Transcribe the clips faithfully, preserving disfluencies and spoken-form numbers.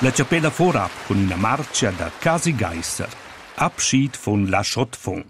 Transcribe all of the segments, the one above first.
La Chapella Vorab con una marcia da Casi Geisser, Abschied von La Chaux-de-Fonds.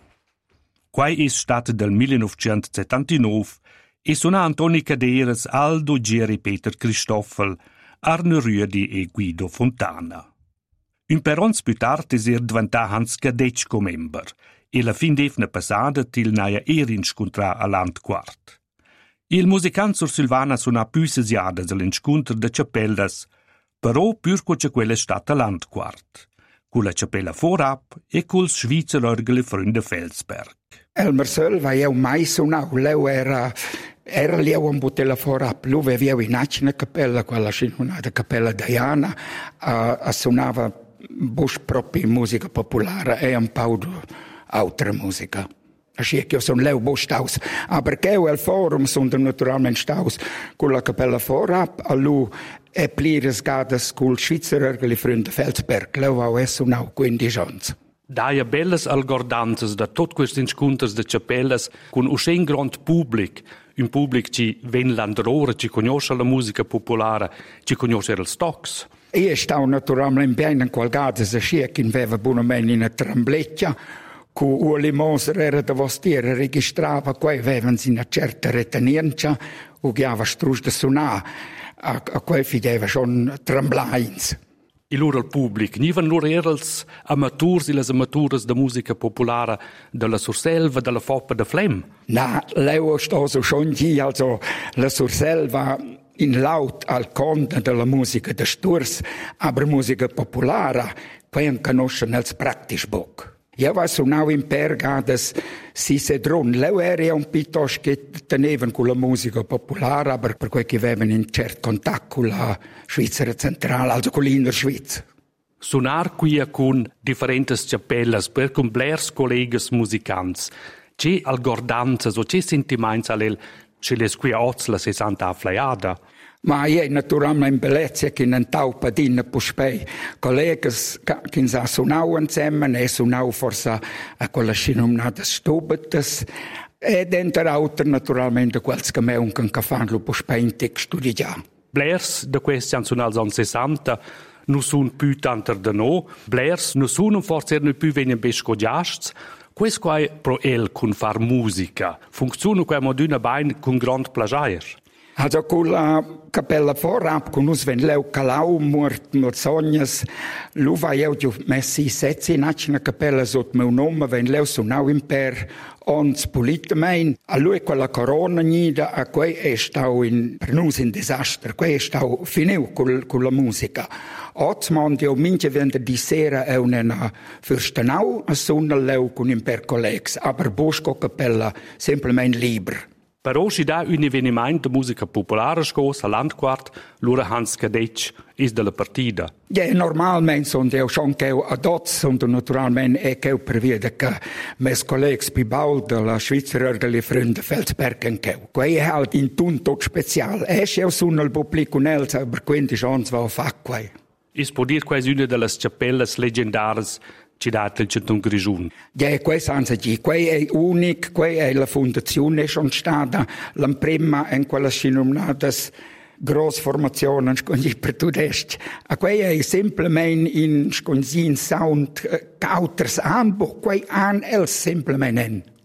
Quai es stat del millenovecentosettantanove e sona Antoni Caderas, Aldo Geri Peter Christoffel, Arne Rüedi e Guido Fontana. Un per ons più tard es er diventà Hans Gadetsch co member e la fin d'efna passada til naia erin scontrà a Landquart. Il musicant sur Silvana sona più sesiadas all'inscontr de Chapellas, però pur co c'è quella stata Landquart, con la Chapella Vorab e col Schweizer Orgel Freunde Felsberg. Elmer Sölva eu mai sonau, leu era era leu un botella Vorab, lui aveva in una cappella, quella scinunata Cappella Diana, a, a suonava bus proprio musica popolare e un po' di altra musica. Así que eu son leu bus staus, aber che eu el forum son naturalmente staus con la Cappella Vorab, a lui e plires gadas col Schweizer Orgel Freunde Felsberg, leu au es sonau quindici anni. Daia belles algordanzas da tot questi incontros de Chapellas con un scen grand public, un public ci ven l'androra, ci conosce la musica popolare, ci conosce els tocs. Io stavo naturalmente bene in quel gadas, así che aveva buonamente in trambleccia, cu Uli Moser era da vostiera, registrava, qua avevano una certa retenienza, u chiava strus de suonare, a, a quei fideva schon tremblains. E loro il pubblico, nivan loro erals amaturs e les amaturas da musica popolare della Surselva, della Foppa de Flem? Na, leo sto so schon gi, also la Surselva in laut al conte della musica de Sturs, aber musica popolare, quei conoscono els practisch boc. Io va suonau in pergadas si sedron. Leu era un piuttosto che tenevan con la musica popolare, ma per quel che avevano in certo contatto con la Svizzera centrale, also con l'Indersviz. Suonar qui con differenti chapellas, per con blers collegas musicanti, c'è algordanzas o c'è sentiments all'el, c'è les qui oz la sessanta afflaiada? Ma io naturalmente bellezza che non tau padina puspei collegas che sa suonau insieme e suonau forse a quella scinumnata stubetes e dentro autor naturalmente quels che me un can fanno puspei in text studia. Blers de questi anzunals an sessanta non sono più tanto da no, blers non sono forse non più vengono bescodiasts. Questo qua è pro el con far musica. Funziona qua moduna bain con grand plagiair. Also con la Cappella Vorab, con us ven leu calau mort mort sognas, lu va eu giu messi setzi in acina cappella sot meu nome, ven leu sonau imper ons politemein. A lui quella corona nida, a quei è stau in, per nus in disastro, quei è stau finiu col, con la musica. Ozmond eu mince vende di sera eu nena fürstenau, a sunna leu con imper collegs, aber bosco cappella simplemente liber. Però si dà un avvenimento di musica popolare scossa a Landquart, l'ora Hans Gadetsch è della partita. Ja, normalmente sono io schon che ad oz, sono naturalmente e che per via che mes colleghi Pibau della Schweizer Orgel Freunde Felsberg e che. Quei è halt in tunto speciale. E se io sono il pubblico nel, per quindici anni va a fare quei. Is può dire quasi una delle chapelles leggendarie ci date il Centun Grigiun. Ja, quei sanza gi, quei è unic, quei è la fondazione schon stata, la prima in quella scinumnatas gross formazione scongi per tudest. A quei è simplemente in sconzin sound cauters ambo, quei an els simplemente.